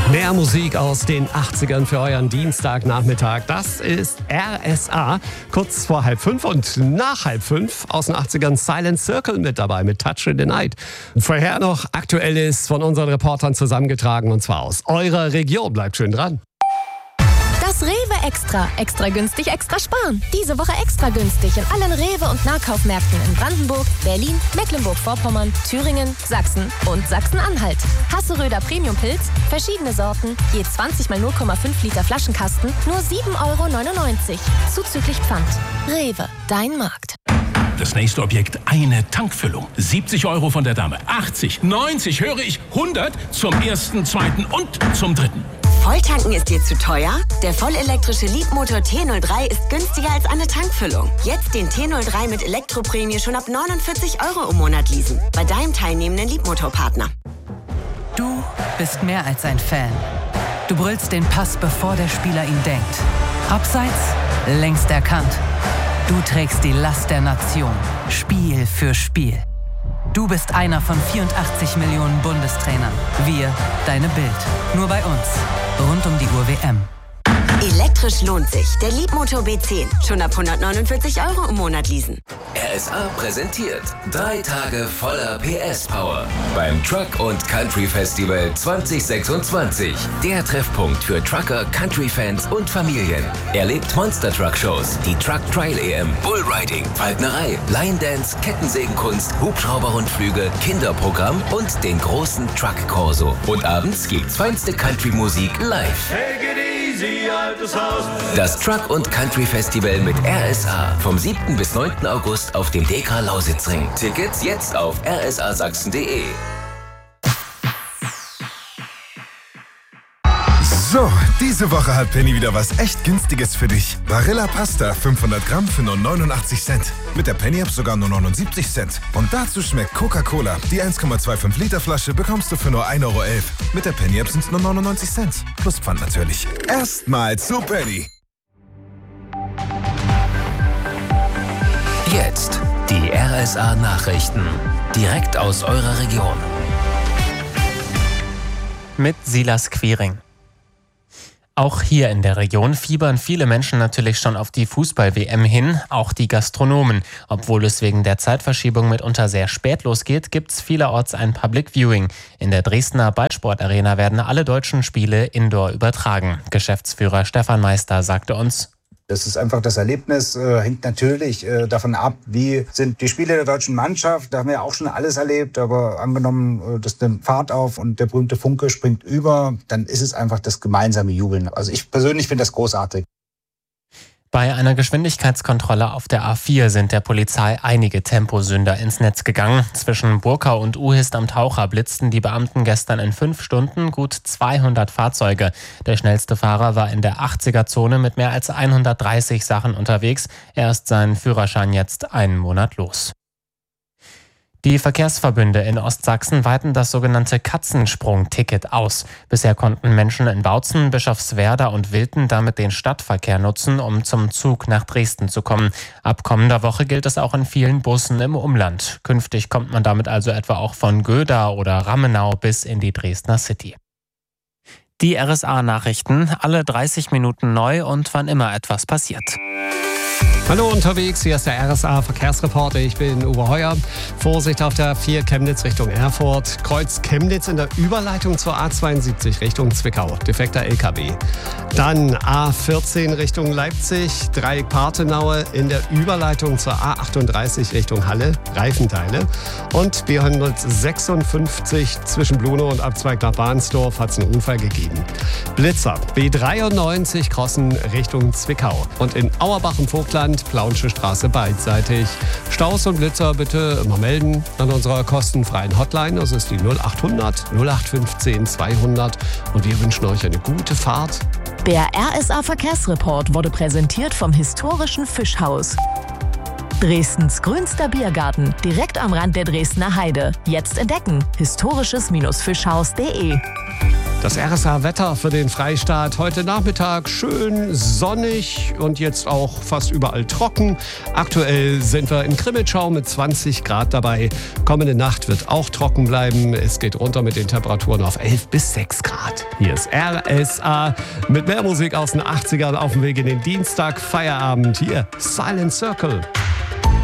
Mehr Musik aus den 80ern für euren Dienstagnachmittag. Das ist RSA. Kurz vor 4:30 und nach 4:30 aus den 80ern Silent Circle mit dabei, mit Touch in the Night. Vorher noch Aktuelles von unseren Reportern zusammengetragen, und zwar aus eurer Region. Bleibt schön dran. Das Rewe Extra. Extra günstig, extra sparen. Diese Woche extra günstig in allen Rewe- und Nahkaufmärkten in Brandenburg, Berlin, Mecklenburg-Vorpommern, Thüringen, Sachsen und Sachsen-Anhalt. Hasseröder Premium-Pilz, verschiedene Sorten, je 20 mal 0,5 Liter Flaschenkasten, nur 7,99 €. Zuzüglich Pfand. Rewe, dein Markt. Das nächste Objekt, eine Tankfüllung. 70 € von der Dame. 80, 90, höre ich, 100 zum ersten, zweiten und zum dritten. Volltanken ist dir zu teuer? Der vollelektrische Leapmotor T03 ist günstiger als eine Tankfüllung. Jetzt den T03 mit Elektroprämie schon ab 49 € im Monat leasen. Bei deinem teilnehmenden Leapmotor-Partner. Du bist mehr als ein Fan. Du brüllst den Pass, bevor der Spieler ihn denkt. Abseits, längst erkannt. Du trägst die Last der Nation, Spiel für Spiel. Du bist einer von 84 Millionen Bundestrainern. Wir, deine Bild. Nur bei uns. Rund um die Uhr WM. Elektrisch lohnt sich. Der Leapmotor B10. Schon ab 149 € im Monat leasen. RSA präsentiert 3 Tage voller PS-Power beim Truck & Country Festival 2026. Der Treffpunkt für Trucker, Country-Fans und Familien. Erlebt Monster-Truck-Shows, die Truck Trail EM, Bullriding, Falknerei, Line Dance, Kettensägenkunst, Hubschrauberrundflüge, Kinderprogramm und den großen Truck-Corso. Und abends gibt's feinste Country-Musik live. Das Truck & Country Festival mit RSA vom 7. bis 9. August auf dem DK Lausitzring. Tickets jetzt auf rsasachsen.de. So, diese Woche hat Penny wieder was echt Günstiges für dich. Barilla Pasta 500 Gramm für nur 89 Cent. Mit der Penny-App sogar nur 79 Cent. Und dazu schmeckt Coca-Cola. Die 1,25 Liter Flasche bekommst du für nur 1,11 €. Mit der Penny-App sind es nur 99 Cent. Plus Pfand natürlich. Erstmal zu Penny. Jetzt die RSA Nachrichten. Direkt aus eurer Region. Mit Silas Quiring. Auch hier in der Region fiebern viele Menschen natürlich schon auf die Fußball-WM hin, auch die Gastronomen. Obwohl es wegen der Zeitverschiebung mitunter sehr spät losgeht, gibt's vielerorts ein Public Viewing. In der Dresdner Ballsportarena werden alle deutschen Spiele indoor übertragen. Geschäftsführer Stefan Meister sagte uns: Das ist einfach das Erlebnis, hängt natürlich davon ab, wie sind die Spiele der deutschen Mannschaft. Da haben wir ja auch schon alles erlebt, aber angenommen, das nimmt Fahrt auf und der berühmte Funke springt über, dann ist es einfach das gemeinsame Jubeln. Also ich persönlich finde das großartig. Bei einer Geschwindigkeitskontrolle auf der A4 sind der Polizei einige Temposünder ins Netz gegangen. Zwischen Burkau und Uhist am Taucher blitzten die Beamten gestern in 5 Stunden gut 200 Fahrzeuge. Der schnellste Fahrer war in der 80er-Zone mit mehr als 130 Sachen unterwegs. Er ist seinen Führerschein jetzt einen Monat los. Die Verkehrsverbünde in Ostsachsen weiten das sogenannte Katzensprung-Ticket aus. Bisher konnten Menschen in Bautzen, Bischofswerda und Wilten damit den Stadtverkehr nutzen, um zum Zug nach Dresden zu kommen. Ab kommender Woche gilt es auch in vielen Bussen im Umland. Künftig kommt man damit also etwa auch von Göda oder Rammenau bis in die Dresdner City. Die RSA-Nachrichten, alle 30 Minuten neu und wann immer etwas passiert. Hallo unterwegs, hier ist der RSA-Verkehrsreporter. Ich bin Uwe Heuer. Vorsicht auf der 4 Chemnitz Richtung Erfurt. Kreuz Chemnitz in der Überleitung zur A72 Richtung Zwickau. Defekter LKW. Dann A14 Richtung Leipzig. Dreieck Parthenaue in der Überleitung zur A38 Richtung Halle. Reifenteile. Und B156 zwischen Blunow und Abzweig nach Bahnsdorf hat es einen Unfall gegeben. Blitzer. B93 Crossen Richtung Zwickau. Und in Auerbach im Vogtland Plaunsche Straße beidseitig. Staus und Blitzer bitte immer melden an unserer kostenfreien Hotline. Das ist die 0800 0815 200. Und wir wünschen euch eine gute Fahrt. Der RSA Verkehrsreport wurde präsentiert vom historischen Fischhaus. Dresdens grünster Biergarten, direkt am Rand der Dresdner Heide. Jetzt entdecken: historisches-fischhaus.de. Das RSA-Wetter für den Freistaat. Heute Nachmittag schön sonnig und jetzt auch fast überall trocken. Aktuell sind wir in Krimitschau mit 20 Grad dabei. Kommende Nacht wird auch trocken bleiben. Es geht runter mit den Temperaturen auf 11 bis 6 Grad. Hier ist RSA mit mehr Musik aus den 80ern auf dem Weg in den Dienstag. Feierabend. Hier Silent Circle.